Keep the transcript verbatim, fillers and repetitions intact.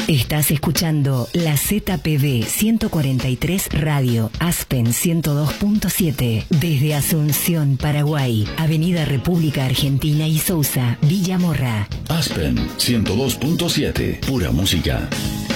Estás escuchando la Z P B ciento cuarenta y tres Radio, Aspen ciento dos punto siete. Desde Asunción, Paraguay, Avenida República Argentina y Sousa, Villa Morra. Aspen ciento dos punto siete. Pura música.